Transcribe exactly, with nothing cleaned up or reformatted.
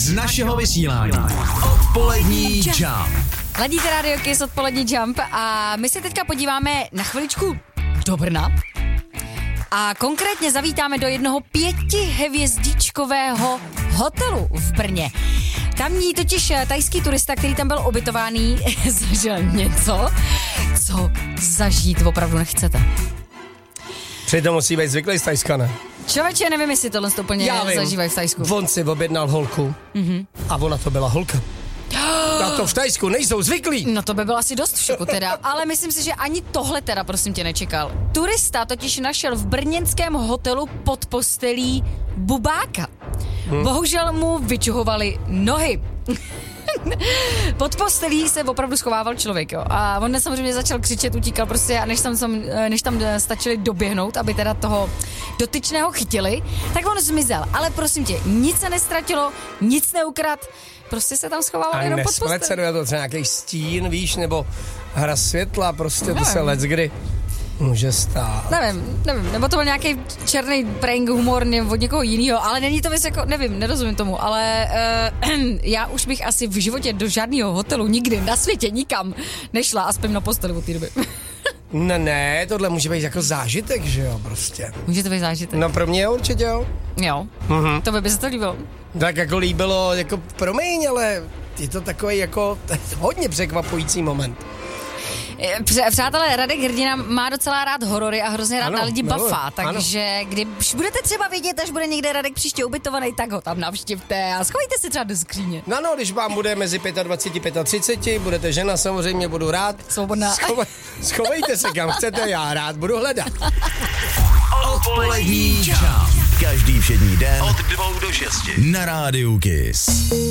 z našeho vysílání. Odpolední Jump. Ladíte Radio Kiss, Odpolední Jump a my se teďka podíváme na chviličku do Brna. A konkrétně zavítáme do jednoho pětihvězdičkového hotelu v Brně. Tamní totiž tajský turista, který tam byl ubytovaný, zažil něco, co zažít opravdu nechcete. Přitom musí být zvyklý z Tajska, ne? Člověče, nevím, jestli tohle úplně zažívají v Tajsku. On si objednal holku mm-hmm. a ona to byla holka. Na to v Tajsku nejsou zvyklí. No to by bylo asi dost v šoku teda, ale myslím si, že ani tohle teda prosím tě nečekal. Turista totiž našel v brněnském hotelu pod postelí bubáka. Hmm. Bohužel mu vyčuhovali nohy. Pod postelí se opravdu schovával člověk, jo. A on samozřejmě začal křičet, utíkal prostě a než tam, než tam stačili doběhnout, aby teda toho dotyčného chytili, tak on zmizel. Ale prosím tě, nic se nestratilo, nic neukrad, prostě se tam schovával jenom pod postelí. A nesmleceno to třeba nějaký stín, víš, nebo hra světla, prostě no, to se leckdy může stát. Nevím, nevím, nebo to byl nějaký černý prank humor od někoho jiného, ale není to věc jako, nevím, nerozumím tomu, ale uh, já už bych asi v životě do žádného hotelu nikdy na světě nikam nešla a spím na posteli od té doby. Ne, ne, tohle může být jako zážitek, že jo, prostě. Může to být zážitek. No pro mě určitě jo. Jo, mm-hmm. To by, by se to líbilo. Tak jako líbilo, jako promiň, ale je to takový jako hodně překvapující moment. Přátelé, Radek Hrdina má docela rád horory a hrozně rád ano, na lidi bafá, takže když budete třeba vidět, až bude někde Radek příště ubytovaný, tak ho tam navštivte a schovejte si třeba do skříně. No, no, když vám bude mezi dvacet pět a třicet, budete žena, samozřejmě budu rád. Svobodná. Schove, schovejte se kam chcete, já rád budu hledat. Odpolední Jump. Každý všední den od dvou do šesti na Rádiu Kiss.